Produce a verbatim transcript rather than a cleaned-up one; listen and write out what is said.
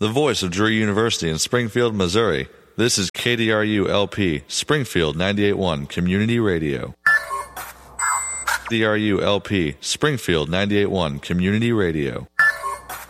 the voice of Drury University in Springfield, Missouri. This is K D R U L P, Springfield ninety-eight point one Community Radio. K D R U L P, Springfield ninety-eight point one Community Radio.